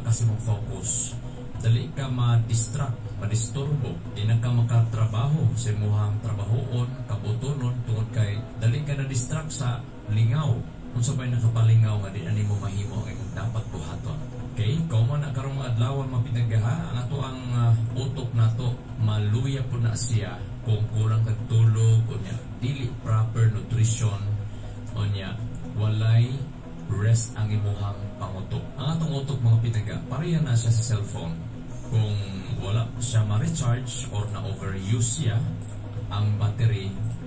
kasi mong focus. Dali ka ma-distract, madisturbo, di na ka makatrabaho sa imuhang trabahoon, kabutonon, tungod kay dali ka na-distract sa lingaw. Kung sabay nakapalingaw nga di ani mo mahimo ang imong dapat buhaton. Okay, common na karong adlaw mapinagaha ang ato ang utok nato maluya po na siya kung kulang kag tulog o niya dili proper nutrition o niya walay rest ang imuhang pangutok. Ang atong utok mga pinaga, pareha na siya sa cellphone. Kung wala siya ma-recharge or na-overuse siya, ang battery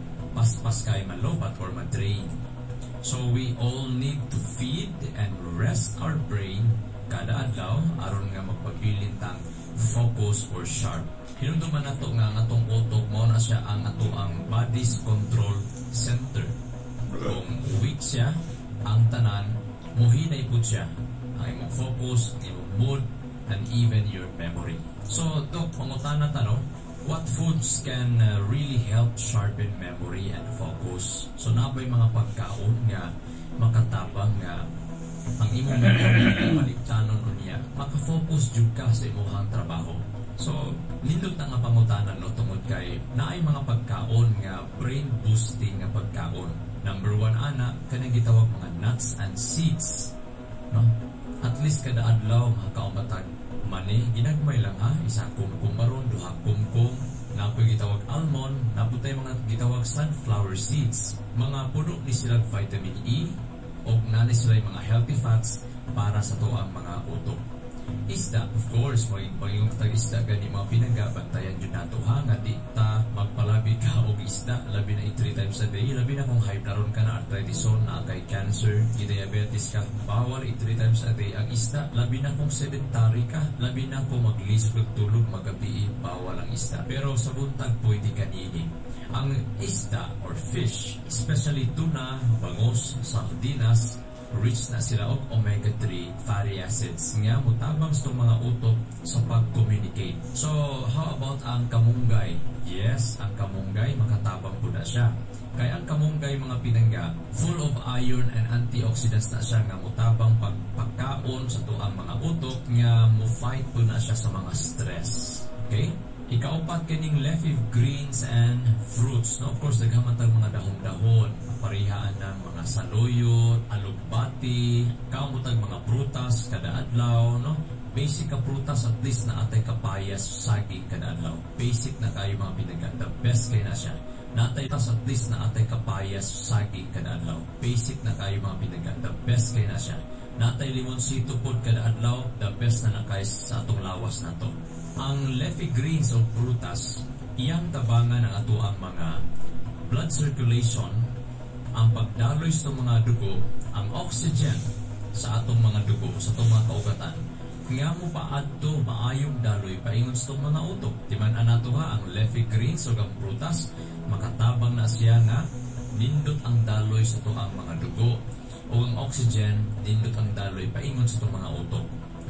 paspas kay malobat or ma-drain. So we all need to feed and rest our brain kada adlaw aron nga magpabilin tang focus or sharp. Hinumduman nato nga ang atong utok mao na siya ang ato ang body's control center. Kung weak siya, ang tanan muhinay pud siya. Ang imong focus, ang imong mood, and even your memory. So, Doc, pangutana tanong, what foods can really help sharpen memory and focus? So, nabay mga pagkaon nga makatabang nga ang imong memory maliktanon unya, maka-focus jud ka sa imong trabaho. So, nindot na nga pangutanan no tungod kay naay mga pagkaon nga brain boosting nga pagkaon. Number 1 ana kanang gitawag mga nuts and seeds. No? At least kada adlaw makaumatag mani ginagmay lang ha, isa kumkumaron, duha kumkum, napoy gitawag almond, naputay mga gitawag sunflower seeds. Mga puno ni sila vitamin E o nani sila mga healthy fats para sa tuang mga utok. Isda, of course, maging tag-isda gani mga pinagabantayan dyan nato ha, nga di ta magpalabi ka og isda, labi na 3 times a day, labi na kung high blood ka na arthritis na kay cancer, diabetes ka, bawal 3 times a day ang isda, labi na kung sedentary ka, labi na kung maglisod tulog magabi, bawal ang isda. Pero sa buntag pwede kanini. Ang isda or fish, especially tuna, bangus, sardinas, rich na sila og omega-3 fatty acids nga mutabang sa mga utok sa pag-communicate. So, how about ang kamunggay? Yes, ang kamunggay makatabang po na siya. Kaya ang kamunggay mga pinangga, full of iron and antioxidants na siya nga mutabang pagpagkaon sa tuang mga utok nga mo-fight po na siya sa mga stress. Okay? Ikaupat kining leafy greens and fruits. No? Of course, naghamatag mga dahon-dahon, parihaan ng mga saluyot, alugbati, kamutag mga prutas kada adlaw, no? Basic ka prutas at least na atay kapayas, saging kada adlaw. Basic na kayo mga pinaga. The best kayo na siya. Natay tas at least na atay kapayas, saging kada adlaw. Basic na kayo mga pinaga. The best kayo na siya. Natay limonsito pod kada adlaw. The best na nakay sa atong lawas na to. Ang leafy greens o prutas, iyang tabangan ng ato ang mga blood circulation, ang pagdaloy sa mga dugo, ang oxygen sa atong mga dugo, sa atong mga kaugatan. Nga mo pa adto maayong daloy paingon sa atong mga utok. Timan anato ha, ang leafy greens o ang prutas, makatabang na siya nga nindot ang daloy sa atong mga dugo o ang oxygen, nindot ang daloy paingon sa atong mga utok.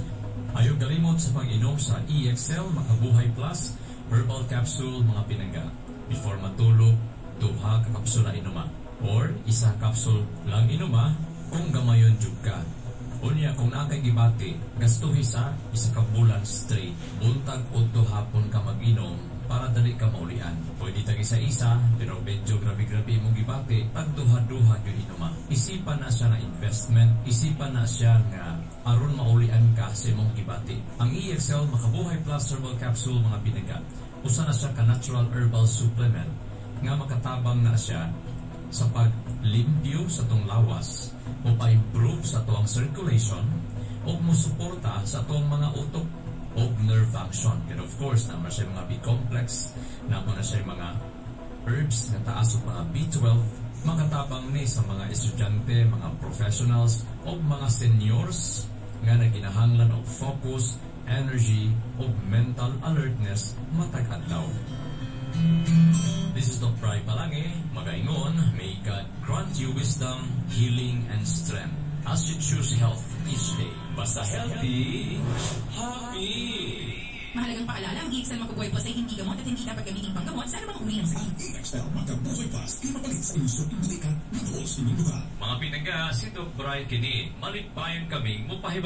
Ayaw galimot sa pag-inom sa EXL Makabuhay Plus Herbal Capsule mga pinangga. Before matulog, 2 kapsula inuma. Or isa kapsul lang inuma kung gamayon jud ka. Unya kung nakay gibati, gastuhi sa isa ka bulan straight. Buntag udto hapon ka mag-inom para dali ka maulian. Pwede tag isa-isa, pero medyo grabe-grabe mong gibati, tag duha-duha yun inuma. Isipan na siya na investment, isipan na siya nga aron maulian ka sa imong gibati. Ang EXL Makabuhay Plus Herbal Capsule mga pinaga, usa na siya ka natural herbal supplement nga makatabang na siya sa paglimpyo sa tong lawas o pa-improve sa tuang circulation o musuporta sa tuang mga utok o nerve function. And of course, naman siya mga B-complex, naman na siya mga herbs na taas o mga B12, makatabang ni sa mga estudyante, mga professionals o mga seniors nga naginahanglan og focus, energy o mental alertness matag adlaw. This is Dr. Bry Palange, magaingon, may God grant you wisdom, healing, and strength as you choose health each day. Basta healthy, happy! Mahalagang paalala, ang EXL Makabuhay Plus ay hindi gamot at hindi dapat gamitin panggamot sa anumang uri ng sakit. EXL Makabuhay Plus, kinapalit sa inyong suking balikan, noodles, inyong lugar. Mga pinangga, si Dr. Bry kini, malipayan kaming mupahiba